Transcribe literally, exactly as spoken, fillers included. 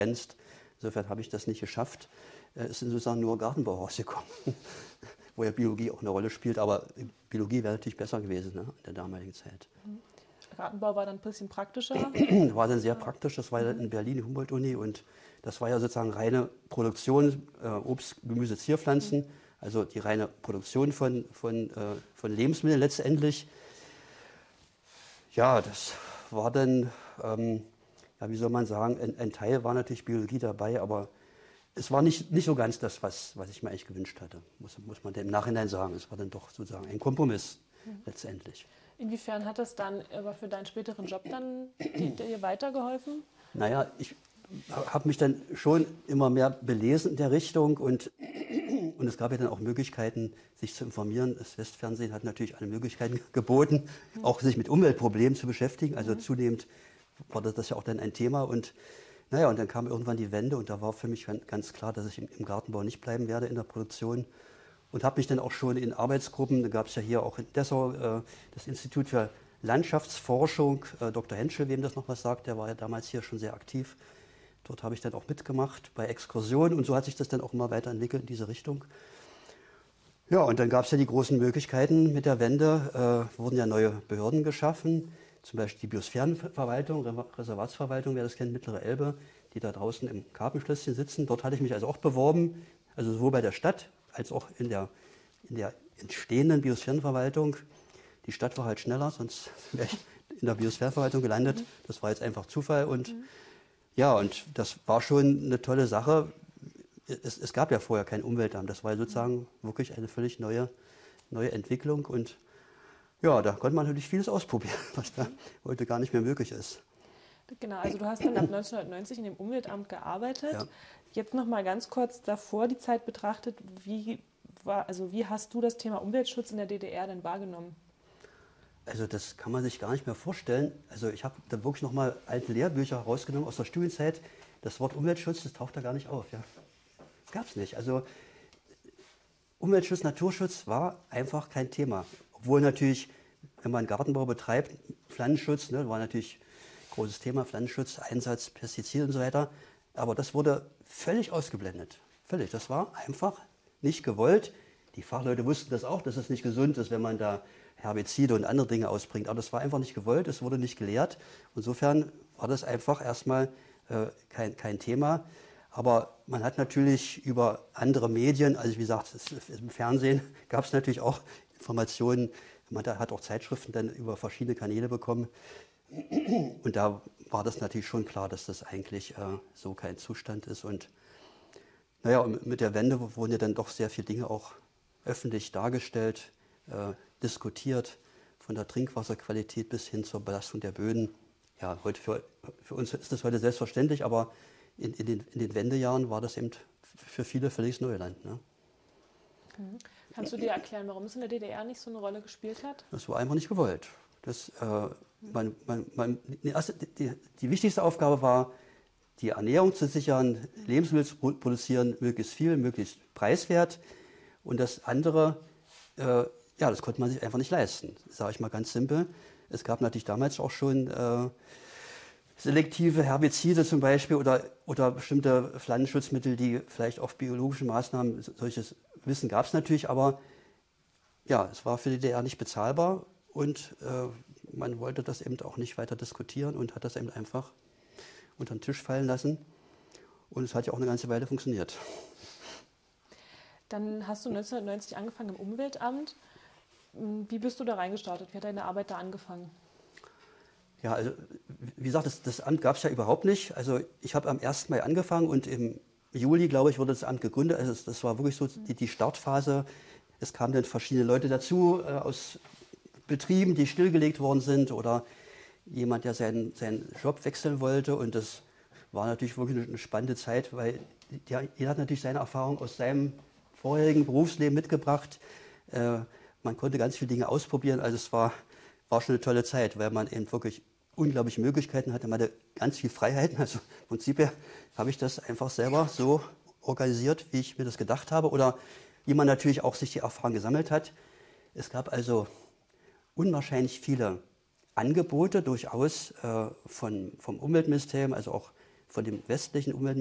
Insofern habe ich das nicht geschafft. Es ist sozusagen nur Gartenbau rausgekommen, wo ja Biologie auch eine Rolle spielt. Aber Biologie wäre natürlich besser gewesen, ne, in der damaligen Zeit. Gartenbau war dann ein bisschen praktischer? War dann sehr praktisch. Das war ja in Berlin, die Humboldt-Uni. Und das war ja sozusagen reine Produktion, äh, Obst, Gemüse, Zierpflanzen. Also die reine Produktion von, von, äh, von Lebensmitteln letztendlich. Ja, das war dann, ähm, ja, wie soll man sagen, ein, ein Teil war natürlich Biologie dabei, aber es war nicht, nicht so ganz das, was, was ich mir eigentlich gewünscht hatte, muss, muss man im Nachhinein sagen. Es war dann doch sozusagen ein Kompromiss mhm. letztendlich. Inwiefern hat das dann aber für deinen späteren Job dann dir weitergeholfen? Naja, ich habe mich dann schon immer mehr belesen in der Richtung und, und es gab ja dann auch Möglichkeiten, sich zu informieren. Das Westfernsehen hat natürlich alle Möglichkeiten geboten, mhm. auch sich mit Umweltproblemen zu beschäftigen. Also mhm. zunehmend war das ja auch dann ein Thema. Und naja, und dann kam irgendwann die Wende und da war für mich ganz klar, dass ich im, im Gartenbau nicht bleiben werde in der Produktion. Und habe mich dann auch schon in Arbeitsgruppen, da gab es ja hier auch in Dessau äh, das Institut für Landschaftsforschung, äh, Doktor Henschel, wem das noch was sagt, der war ja damals hier schon sehr aktiv. Dort habe ich dann auch mitgemacht bei Exkursionen und so hat sich das dann auch immer weiterentwickelt in diese Richtung. Ja, und dann gab es ja die großen Möglichkeiten mit der Wende, äh, wurden ja neue Behörden geschaffen, zum Beispiel die Biosphärenverwaltung, Reservatsverwaltung, wer das kennt, Mittlere Elbe, die da draußen im Karpenschlösschen sitzen. Dort hatte ich mich also auch beworben, also sowohl bei der Stadt als auch in der, in der entstehenden Biosphärenverwaltung. Die Stadt war halt schneller, sonst wäre ich in der Biosphärenverwaltung gelandet. Mhm. Das war jetzt einfach Zufall und mhm. ja, und das war schon eine tolle Sache. Es, es gab ja vorher kein Umweltamt. Das war sozusagen wirklich eine völlig neue, neue Entwicklung. Und ja, da konnte man natürlich vieles ausprobieren, was da heute gar nicht mehr möglich ist. Genau, also du hast dann ab neunzehnhundertneunzig in dem Umweltamt gearbeitet. Ja. Jetzt noch mal ganz kurz davor die Zeit betrachtet. Wie, war, also wie hast du das Thema Umweltschutz in der D D R denn wahrgenommen? Also das kann man sich gar nicht mehr vorstellen. Also ich habe da wirklich noch mal alte Lehrbücher rausgenommen aus der Studienzeit. Das Wort Umweltschutz, das taucht da gar nicht auf. Ja. Das gab es nicht. Also Umweltschutz, Naturschutz war einfach kein Thema. Obwohl natürlich, wenn man Gartenbau betreibt, Pflanzenschutz, ne, war natürlich ein großes Thema, Pflanzenschutz, Einsatz, Pestizide und so weiter. Aber das wurde völlig ausgeblendet. Völlig. Das war einfach nicht gewollt. Die Fachleute wussten das auch, dass es nicht gesund ist, wenn man da Herbizide und andere Dinge ausbringt. Aber das war einfach nicht gewollt, es wurde nicht gelehrt. Insofern war das einfach erstmal äh, kein, kein Thema. Aber man hat natürlich über andere Medien, also wie gesagt, es, im Fernsehen gab es natürlich auch Informationen. Man hat auch Zeitschriften dann über verschiedene Kanäle bekommen. Und da war das natürlich schon klar, dass das eigentlich äh, so kein Zustand ist. Und naja, und mit der Wende wurden ja dann doch sehr viele Dinge auch öffentlich dargestellt, äh, diskutiert, von der Trinkwasserqualität bis hin zur Belastung der Böden. Ja, heute für, für uns ist das heute selbstverständlich, aber in, in, den, in den Wendejahren war das eben für viele völlig Neuland. Ne? Mhm. Kannst du dir erklären, warum es in der D D R nicht so eine Rolle gespielt hat? Das war einfach nicht gewollt. Das, äh, man, man, man, die, erste, die, die wichtigste Aufgabe war, die Ernährung zu sichern, Lebensmittel zu produzieren, möglichst viel, möglichst preiswert. Und das andere, äh, ja, das konnte man sich einfach nicht leisten, sage ich mal ganz simpel. Es gab natürlich damals auch schon äh, selektive Herbizide zum Beispiel oder, oder bestimmte Pflanzenschutzmittel, die vielleicht auf biologische Maßnahmen, solches Wissen gab es natürlich, aber ja, es war für die D D R nicht bezahlbar und äh, man wollte das eben auch nicht weiter diskutieren und hat das eben einfach unter den Tisch fallen lassen. Und es hat ja auch eine ganze Weile funktioniert. Dann hast du neunzehnhundertneunzig angefangen im Umweltamt. Wie bist du da reingestartet? Wie hat deine Arbeit da angefangen? Ja, also wie gesagt, das, das Amt gab es ja überhaupt nicht. Also ich habe am ersten Mai angefangen und im Juli, glaube ich, wurde das Amt gegründet. Also das, das war wirklich so die, die Startphase. Es kamen dann verschiedene Leute dazu äh, aus Betrieben, die stillgelegt worden sind oder jemand, der seinen, seinen Job wechseln wollte. Und das war natürlich wirklich eine, eine spannende Zeit, weil der, jeder hat natürlich seine Erfahrung aus seinem vorherigen Berufsleben mitgebracht. Äh, man konnte ganz viele Dinge ausprobieren. Also es war, war schon eine tolle Zeit, weil man eben wirklich unglaubliche Möglichkeiten hatte. Man hatte ganz viel Freiheiten. Also im Prinzip habe ich das einfach selber so organisiert, wie ich mir das gedacht habe. Oder wie man natürlich auch sich die Erfahrung gesammelt hat. Es gab also unwahrscheinlich viele Angebote durchaus äh, von, vom Umweltministerium, also auch von dem westlichen Umweltministerium